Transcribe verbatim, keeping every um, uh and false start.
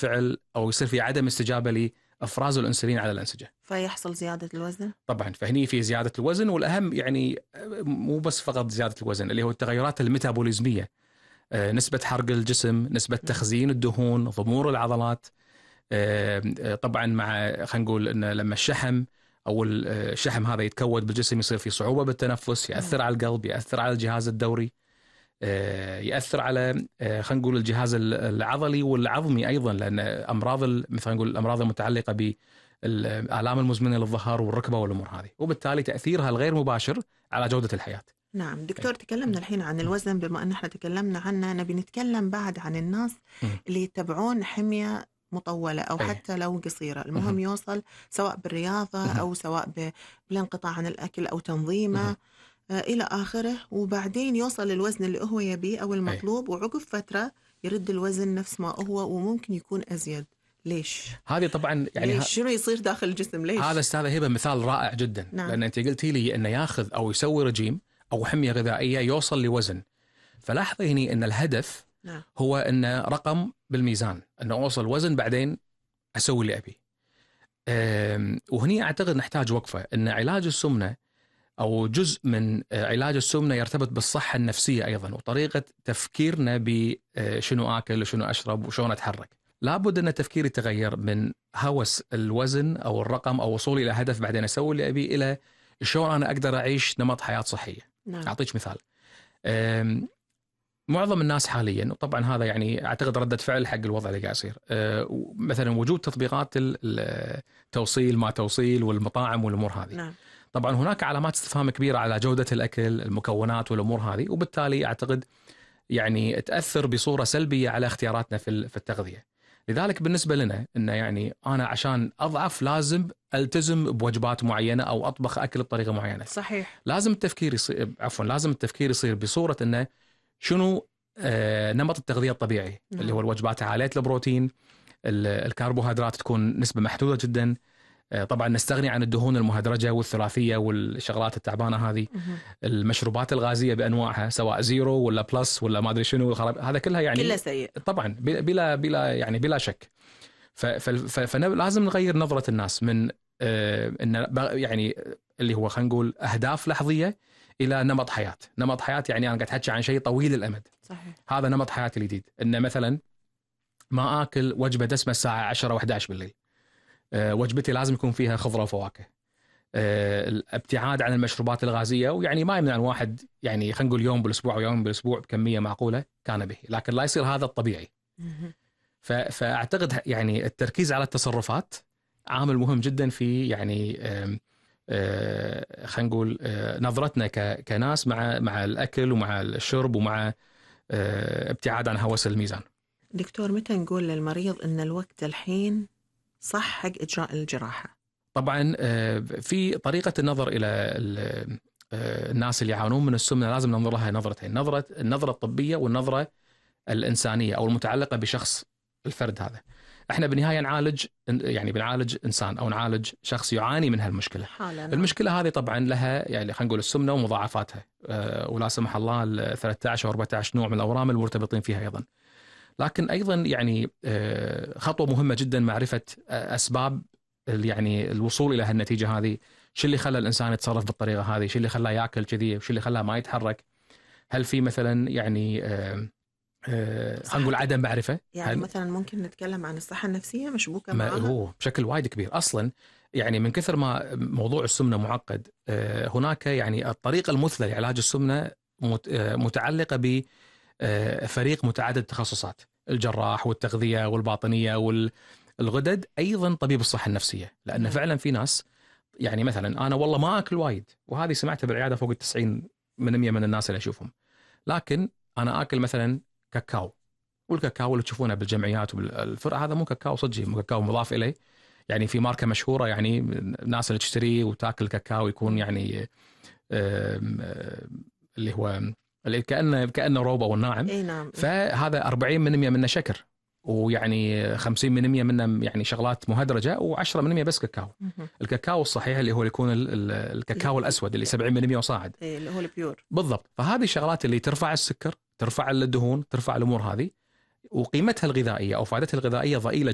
فعل أو يصير في عدم استجابة لإفراز الأنسولين على الأنسجة، فيحصل زيادة الوزن. طبعا فهني في زيادة الوزن، والأهم يعني مو بس فقط زيادة الوزن، اللي هو التغيرات الميتابوليزمية، نسبة حرق الجسم، نسبة تخزين الدهون، ضمور العضلات. طبعا مع خلينا نقول إن لما الشحم أو الشحم هذا يتكون بالجسم يصير في صعوبة بالتنفس، يأثر على القلب، يأثر على الجهاز الدوري، يأثر على خلينا نقول الجهاز العضلي والعظمي أيضا، لأن أمراض مثلا نقول الأمراض المتعلقة بالآلام المزمنة للظهر والركبة والأمور هذه، وبالتالي تأثيرها الغير مباشر على جودة الحياة. نعم دكتور، تكلمنا الحين عن الوزن، بما أن احنا تكلمنا عنه نبي نتكلم بعد عن الناس اللي يتبعون حمية مطولة أو حتى لو قصيرة، المهم يوصل سواء بالرياضة أو سواء بالانقطاع عن الأكل أو تنظيمه إلى آخره، وبعدين يوصل للوزن اللي هو يبيه أو المطلوب، وعقب فترة يرد الوزن نفس ما هو وممكن يكون أزيد. ليش؟ هذه طبعا يعني ليش؟ شنو يصير داخل الجسم؟ ليش؟ هذا استاذ هبة مثال رائع جدا. نعم. لأن أنت قلتي لي أنه ياخذ أو يسوي رجيم أو حمية غذائية يوصل لوزن، فلاحظي هني أن الهدف نعم. هو أن رقم بالميزان، أنه أوصل وزن بعدين أسوي اللي أبي. وهني أعتقد نحتاج وقفة، أن علاج السمنة أو جزء من علاج السمنة يرتبط بالصحة النفسية أيضا، وطريقة تفكيرنا بشنو آكل وشنو أشرب وشون أتحرك. لابد أن التفكير يتغير من هوس الوزن أو الرقم أو وصولي إلى هدف بعدين أسوي اللي أبي، إلى شلون أنا أقدر أعيش نمط حياة صحية. نعم. أعطيك مثال، معظم الناس حاليا، وطبعا هذا يعني أعتقد ردة فعل حق الوضع اللي قاعد يصير، مثلا وجود تطبيقات التوصيل ما توصيل والمطاعم والأمور هذه. نعم. طبعا هناك علامات استفهام كبيرة على جودة الأكل، المكونات والأمور هذه، وبالتالي أعتقد يعني تأثر بصورة سلبية على اختياراتنا في في التغذية. لذلك بالنسبة لنا إنه يعني أنا عشان أضعف لازم ألتزم بوجبات معينة أو أطبخ أكل بطريقة معينة. صحيح. لازم التفكير يصير عفوا لازم التفكير يصير بصورة إنه شنو آه نمط التغذية الطبيعي. نعم. اللي هو الوجبات عالية البروتين، الكربوهيدرات تكون نسبة محدودة جدا، طبعا نستغني عن الدهون المهدرجة والثلاثية والشغلات التعبانة هذه. المشروبات الغازية بأنواعها سواء زيرو ولا بلس ولا ما أدري شنو الخراب، هذا كلها يعني كلها سيء طبعا بلا بلا يعني بلا شك. فلازم نغير نظرة الناس من آه إن يعني اللي هو خلينا نقول أهداف لحظية إلى نمط حياة. نمط حياة يعني أنا قاعد أحكي عن شيء طويل الأمد. صحيح. هذا نمط حياة الجديد، إن مثلا ما آكل وجبة دسمة الساعة عشرة وإحدى عشر بالليل. أه وجبتي لازم يكون فيها خضرة وفواكه. أه الابتعاد عن المشروبات الغازية، ويعني ما يمنع الواحد يعني خلينا نقول يوم بالأسبوع ويوم بالأسبوع بكمية معقولة كان به، لكن لا يصير هذا الطبيعي. فأعتقد يعني التركيز على التصرفات عامل مهم جدا في يعني أه أه خلينا نقول أه نظرتنا كناس مع مع الأكل ومع الشرب ومع أه ابتعاد عن هوس الميزان. دكتور، متى نقول للمريض إن الوقت الحين صح حق إجراء الجراحة؟ طبعا في طريقة النظر إلى الناس اللي يعانون من السمنة لازم ننظر لها نظرتين، نظرة النظرة الطبية والنظرة الإنسانية أو المتعلقة بشخص الفرد هذا. احنا بالنهاية نعالج يعني بنعالج إنسان أو نعالج شخص يعاني من هالمشكلة. المشكلة هذه طبعا لها يعني خلينا نقول السمنة ومضاعفاتها، ولا سمح الله ثلاثة عشر أو أربعة عشر نوع من الأورام المرتبطين فيها أيضا. لكن أيضا يعني خطوة مهمة جدا معرفة أسباب يعني الوصول إلى هالنتيجة هذه. شو اللي خلى الإنسان يتصرف بالطريقة هذه؟ شو اللي خلاه يأكل كذي؟ وشو اللي خلاه ما يتحرك؟ هل في مثلا يعني خلينا نقول عدم معرفة؟ يعني مثلا ممكن نتكلم عن الصحة النفسية مشبوكة معها؟ هو بشكل وايد كبير أصلا. يعني من كثر ما موضوع السمنة معقد، هناك يعني الطريقة المثلى لعلاج السمنة متعلقة ب فريق متعدد التخصصات، الجراح والتغذية والباطنية والغدد، أيضا طبيب الصحة النفسية. لأن فعلا في ناس يعني مثلا أنا والله ما أكل وايد، وهذه سمعتها بالعيادة فوق التسعين من مية من الناس اللي أشوفهم، لكن أنا أكل مثلا كاكاو، والكاكاو اللي تشوفونه بالجمعيات وبالفرع هذا مو كاكاو صدقي، مو كاكاو مضاف إليه. يعني في ماركة مشهورة يعني الناس اللي تشتريه وتاكل كاكاو يكون يعني آم آم اللي هو اللي كأنه كأنه روبا والناعم. إيه نعم. فهذا أربعين من مية منه شكر، ويعني خمسين من مية منه يعني شغلات مهدرجة، وعشرة من مية بس كاكاو. الكاكاو الصحيح اللي هو يكون الكاكاو الأسود اللي سبعين من مية وصاعد، إيه اللي هو البيور بالضبط. فهذه الشغلات اللي ترفع السكر، ترفع الدهون، ترفع الأمور هذه، وقيمتها الغذائية أو فائدتها الغذائية ضئيلة